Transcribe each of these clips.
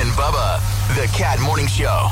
and Bubba, the Cat Morning Show.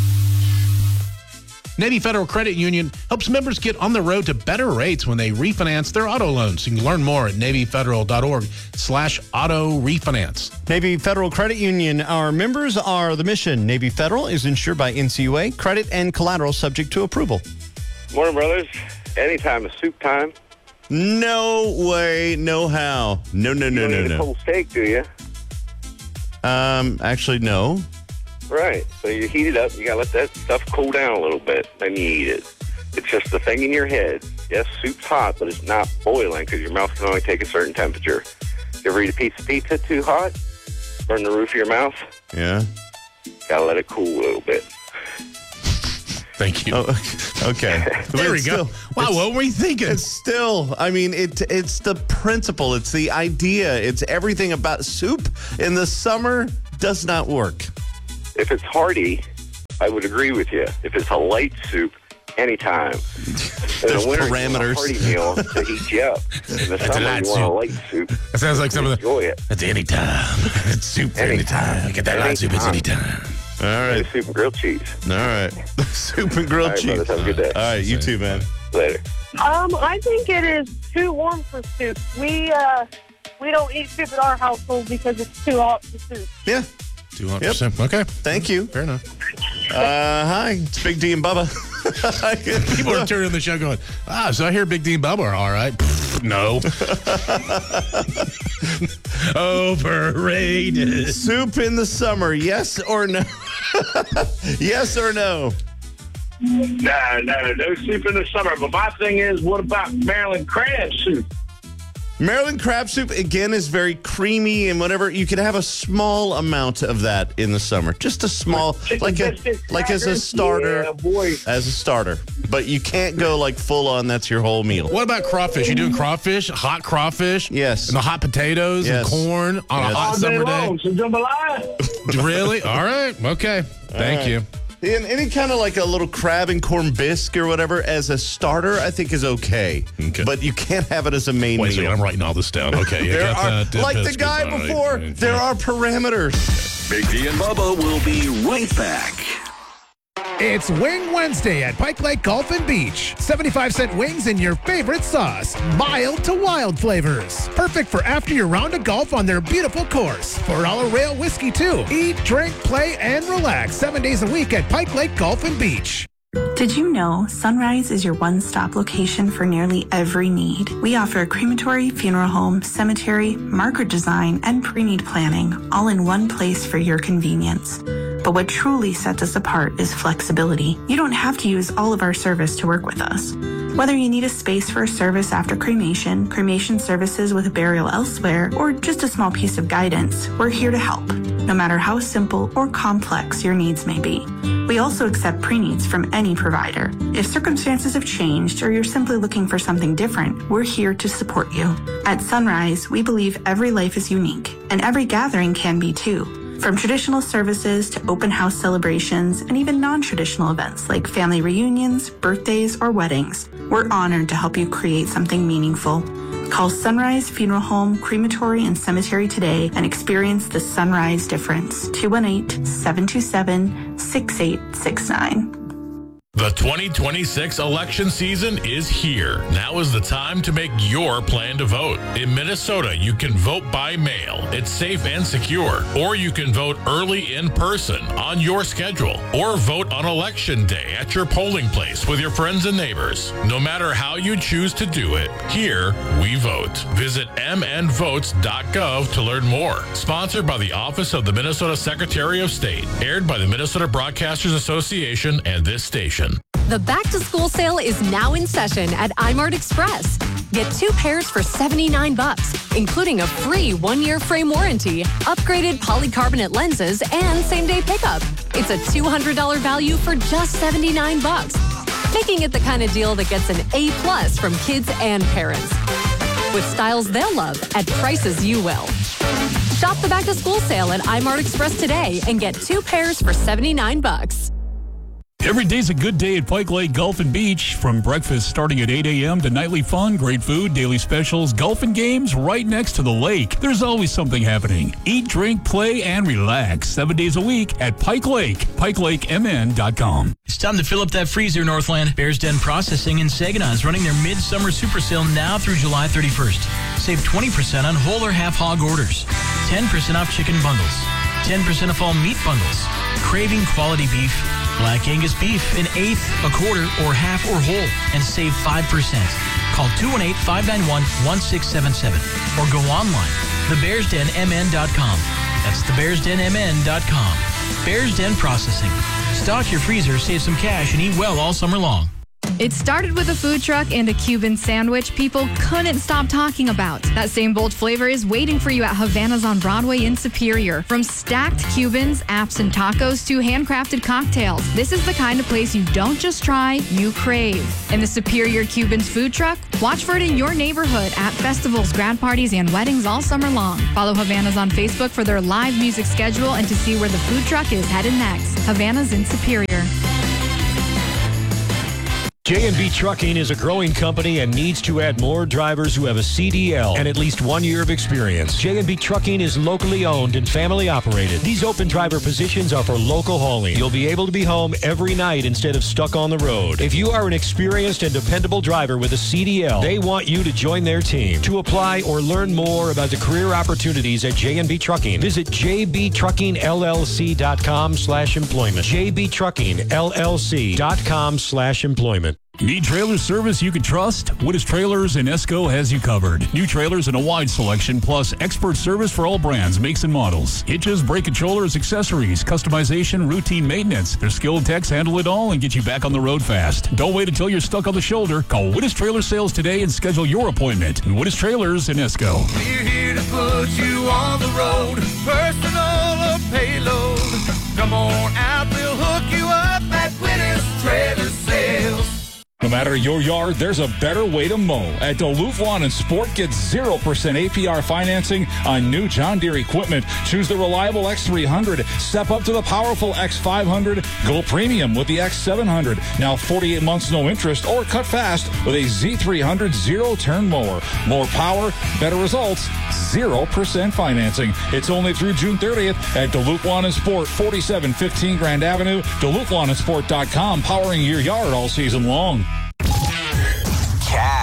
Navy Federal Credit Union helps members get on the road to better rates when they refinance their auto loans. You can learn more at NavyFederal.org/auto refinance. Navy Federal Credit Union. Our members are the mission. Navy Federal is insured by NCUA. Credit and collateral subject to approval. Morning, brothers. Anytime is soup time. No way, no how. No. You don't eat a cold steak, do you? Actually, no. Right. So you heat it up. You got to let that stuff cool down a little bit. Then you eat it. It's just the thing in your head. Yes, soup's hot, but it's not boiling because your mouth can only take a certain temperature. You ever eat a piece of pizza too hot? Burn the roof of your mouth? Yeah. Got to let it cool a little bit. Thank you. Oh, okay. There we go. Wow, what were you thinking? It's still, I mean, it's the principle. It's the idea. It's everything about soup in the summer does not work. If it's hearty, I would agree with you. If it's a light soup, anytime. There's in the winter, parameters. You want a hearty meal to heat you up. In the summer, you want a light soup. That sounds like some of the... Enjoy it. It's anytime. It's soup for anytime. You get that light soup, it's anytime. All right. Soup and grilled cheese. All right. Soup and grilled cheese. Brothers, have a good day. All right, you too, man. Later. I think it is too warm for soup. We don't eat soup at our household because it's too hot for soup. Yeah. 200%. Okay. Thank you. Fair enough. Hi, it's Big D and Bubba. People are turning the show going, so I hear Big D and Bubba are all right. No. Overrated. Soup in the summer, yes or no? Yes or no? No soup in the summer. But my thing is, what about Maryland crab soup? Maryland crab soup, again, is very creamy and whatever. You could have a small amount of that in the summer. Just a small, like as a starter. Yeah, boy. As a starter. But you can't go like full on, that's your whole meal. What about crawfish? You doing crawfish? Hot crawfish? Yes. And the hot potatoes and corn on a hot All day summer long, day? so jambalaya. Really? All right. Okay. Thank you. And any kind of like a little crab and corn bisque or whatever as a starter, I think is okay. But you can't have it as a main Wait a meal. second, I'm writing all this down. Okay. There are, like the guy before, there are parameters. Big D and Bubba will be right back. It's Wing Wednesday at Pike Lake Golf and Beach. 75-cent wings in your favorite sauce. Mild to wild flavors. Perfect for after your round of golf on their beautiful course. $4 rail whiskey, too. Eat, drink, play, and relax 7 days a week at Pike Lake Golf and Beach. Did you know Sunrise is your one-stop location for nearly every need? We offer a crematory, funeral home, cemetery, marker design, and pre-need planning, all in one place for your convenience. But what truly sets us apart is flexibility. You don't have to use all of our service to work with us. Whether you need a space for a service after cremation, cremation services with a burial elsewhere, or just a small piece of guidance, we're here to help, no matter how simple or complex your needs may be. We also accept pre-needs from any provider. If circumstances have changed or you're simply looking for something different, we're here to support you. At Sunrise, we believe every life is unique, and every gathering can be too. From traditional services to open house celebrations and even non-traditional events like family reunions, birthdays, or weddings, we're honored to help you create something meaningful. Call Sunrise Funeral Home, Crematory, and Cemetery today and experience the Sunrise difference. 218-727-6869. The 2026 election season is here. Now is the time to make your plan to vote. In Minnesota, you can vote by mail. It's safe and secure. Or you can vote early in person on your schedule. Or vote on election day at your polling place with your friends and neighbors. No matter how you choose to do it, here we vote. Visit mnvotes.gov to learn more. Sponsored by the Office of the Minnesota Secretary of State. Aired by the Minnesota Broadcasters Association and this station. The back-to-school sale is now in session at iMart Express. Get 2 pairs for $79, including a free 1-year frame warranty, upgraded polycarbonate lenses, and same-day pickup. It's a $200 value for just $79, making it the kind of deal that gets an A+ from kids and parents. With styles they'll love at prices you will. Shop the back-to-school sale at iMart Express today and get 2 pairs for $79. Every day's a good day at Pike Lake Golf and Beach. From breakfast starting at 8 a.m. to nightly fun, great food, daily specials, golf and games right next to the lake. There's always something happening. Eat, drink, play, and relax 7 days a week at Pike Lake. PikeLakeMN.com. It's time to fill up that freezer, Northland. Bears Den Processing in Saginaw is running their midsummer super sale now through July 31st. Save 20% on whole or half hog orders, 10% off chicken bundles, 10% off all meat bundles, craving quality beef, Black Angus beef, an eighth, a quarter, or half or whole, and save 5%. Call 218-591-1677 or go online, thebearsdenmn.com. That's thebearsdenmn.com. Bears Den Processing. Stock your freezer, save some cash, and eat well all summer long. It started with a food truck and a Cuban sandwich people couldn't stop talking about. That same bold flavor is waiting for you at Havana's on Broadway in Superior. From stacked Cubans, apps, and tacos to handcrafted cocktails, this is the kind of place you don't just try, you crave. In the Superior Cubans food truck, watch for it in your neighborhood at festivals, grad parties, and weddings all summer long. Follow Havana's on Facebook for their live music schedule and to see where the food truck is headed next. Havana's in Superior. J&B Trucking is a growing company and needs to add more drivers who have a CDL and at least 1 year of experience. J&B Trucking is locally owned and family operated. These open driver positions are for local hauling. You'll be able to be home every night instead of stuck on the road. If you are an experienced and dependable driver with a CDL, they want you to join their team. To apply or learn more about the career opportunities at J&B Trucking, visit jbtruckingllc.com/employment. jbtruckingllc.com/employment. Need trailer service you can trust? Wittes Trailers in Esco has you covered. New trailers in a wide selection, plus expert service for all brands, makes, and models. Hitches, brake controllers, accessories, customization, routine maintenance. Their skilled techs handle it all and get you back on the road fast. Don't wait until you're stuck on the shoulder. Call Wittes Trailer Sales today and schedule your appointment. Wittes Trailers in Esco. We're here to put you on the road, personal or payload. Come on out, we'll hook you up at Wittes Trailer Sales. No matter your yard, there's a better way to mow. At Duluth Lawn and Sport, get 0% APR financing on new John Deere equipment. Choose the reliable X300. Step up to the powerful X500. Go premium with the X700. Now 48 months, no interest, or cut fast with a Z300 zero-turn mower. More power, better results, 0% financing. It's only through June 30th at Duluth Lawn and Sport, 4715 Grand Avenue, DuluthLawnandSport.com, powering your yard all season long. Cat.